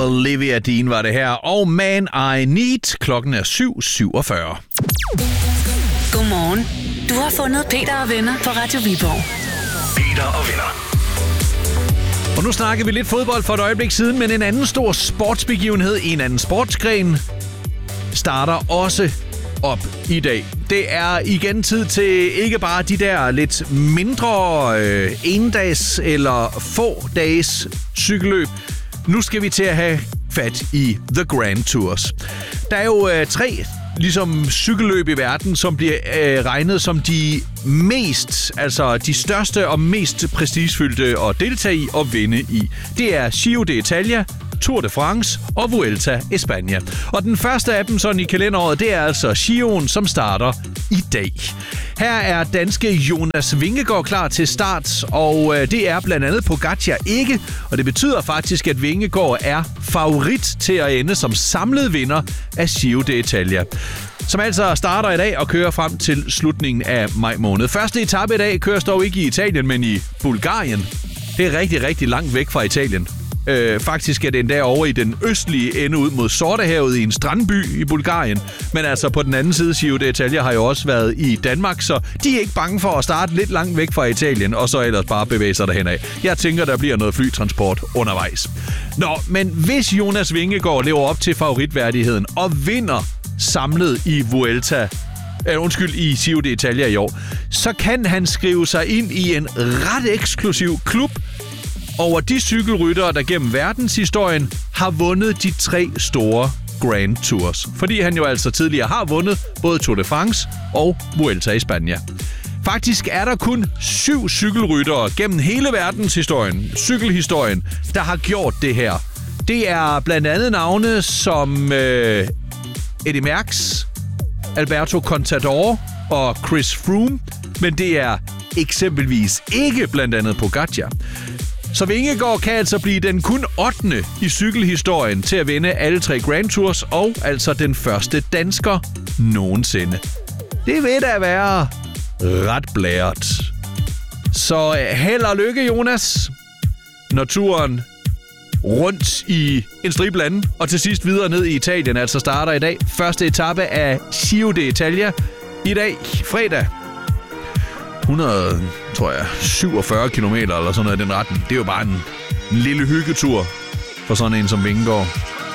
Olivia Dean var det her, og Man I Need. Klokken er 7:47. Godmorgen. Du har fundet Peter og venner på Radio Viborg. Peter og venner. Og nu snakker vi lidt fodbold for et øjeblik siden, men en anden stor sportsbegivenhed i en anden sportsgren starter også op i dag. Det er igen tid til ikke bare de der lidt mindre endags eller få dages cykelløb. Nu skal vi til at have fat i The Grand Tours. Der er jo 3 ligesom cykelløb i verden, som bliver regnet som de mest, altså de største og mest prestigefyldte at deltage i og vinde i. Det er Giro d'Italia, Tour de France og Vuelta a España. Og den første af dem sådan i kalenderåret, det er altså Giroen, som starter i dag. Her er danske Jonas Vingegaard klar til start, og det er blandt andet Pogačar ikke, og det betyder faktisk, at Vingegaard er favorit til at ende som samlet vinder af Giro d'Italia, som altså starter i dag og kører frem til slutningen af maj måned. Første etape i dag køres dog ikke i Italien, men i Bulgarien. Det er rigtig, rigtig langt væk fra Italien. Faktisk er det endda over i den østlige ende ud mod Sortehavet i en strandby i Bulgarien. Men altså på den anden side, Giro d'Italia har jo også været i Danmark, så de er ikke bange for at starte lidt langt væk fra Italien, og så ellers bare bevæge sig derhen af. Jeg tænker, der bliver noget flytransport undervejs. Nå, men hvis Jonas Vingegaard lever op til favoritværdigheden og vinder samlet i i Giro d'Italia i år, så kan han skrive sig ind i en ret eksklusiv klub over de cykelryttere, der gennem verdenshistorien har vundet de 3 store Grand Tours. Fordi han jo altså tidligere har vundet både Tour de France og Vuelta a España. Faktisk er der kun 7 cykelryttere gennem hele verdenshistorien, cykelhistorien, der har gjort det her. Det er blandt andet navne som Eddy Merckx, Alberto Contador og Chris Froome, men det er eksempelvis ikke blandt andet Pogačar. Så Vingegaard kan altså blive den kun 8. i cykelhistorien til at vinde alle 3 Grand Tours, og altså den første dansker nogensinde. Det vil da være ret blæret. Så held og lykke, Jonas, når turen rundt i en stribe lande, og til sidst videre ned i Italien, altså starter i dag. Første etape af Giro d'Italia i dag, fredag. 147 kilometer eller sådan noget i den retning. Det er jo bare en lille hyggetur for sådan en som Vingegaard.